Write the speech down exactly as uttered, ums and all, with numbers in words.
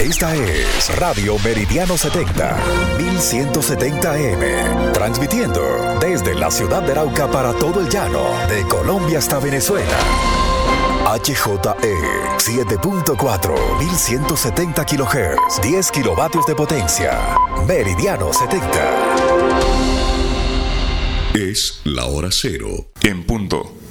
Esta es Radio Meridiano setenta, mil ciento setenta A M, transmitiendo desde la ciudad de Arauca para todo el llano, de Colombia hasta Venezuela. H J E siete punto cuatro, mil ciento setenta kilohertz, diez kilovatios de potencia. Meridiano setenta. Es la hora cero, en punto.